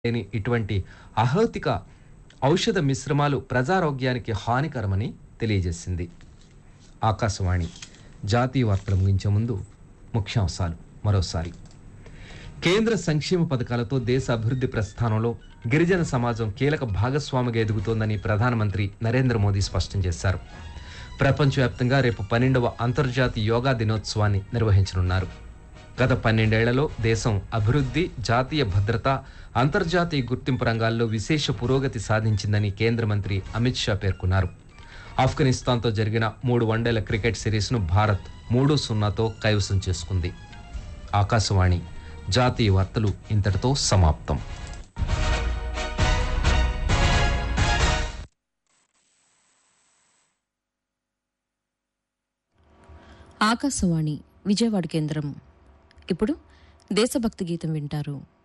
లేని ఇటువంటి అహౌతిక ఔషధ మిశ్రమాలు ప్రజారోగ్యానికి హానికరమని తెలియజేసింది. ఆకాశవాణి జాతీయ వార్తలు ముగించే ముందు ముఖ్యాంశాలు మరోసారి. కేంద్ర సంక్షేమ పథకాలతో దేశ అభివృద్ధి ప్రస్థానంలో గిరిజన సమాజం కీలక భాగస్వామిగా ఎదుగుతోందని ప్రధానమంత్రి నరేంద్ర మోదీ స్పష్టం చేశారు. ప్రపంచవ్యాప్తంగా రేపు 12వ అంతర్జాతీయ యోగా దినోత్సవాన్ని నిర్వహించనున్నారు. గత 12 ఏళ్లలో దేశం అభివృద్ధి, జాతీయ భద్రత, అంతర్జాతీయ గుర్తింపు రంగాల్లో విశేష పురోగతి సాధించిందని కేంద్ర మంత్రి అమిత్ షా పేర్కొన్నారు. ఆఫ్ఘనిస్తాన్తో జరిగిన 3 వన్డేల క్రికెట్ సిరీస్ను భారత్ 3-0తో కైవసం చేసుకుంది. ఆకాశవాణి జాతీయ వార్తలు ఇంతటితో సమాప్తం. ఆకాశవాణి విజయవాడ కేంద్రం. ఇప్పుడు దేశభక్తి గీతం వింటారు.